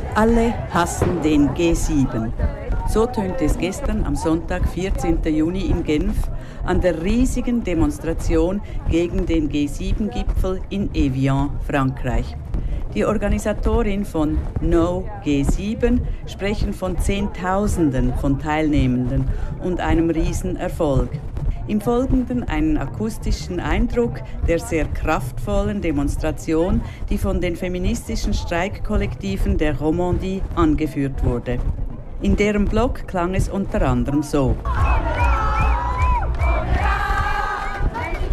Alle hassen den G7. So tönte es gestern am Sonntag, 14. Juni in Genf, an der riesigen Demonstration gegen den G7-Gipfel in Evian, Frankreich. Die Organisatorin von No G7 sprechen von Zehntausenden von Teilnehmenden und einem Riesenerfolg. Im Folgenden einen akustischen Eindruck der sehr kraftvollen Demonstration, die von den feministischen Streikkollektiven der Romandie angeführt wurde. In deren Blog klang es unter anderem so.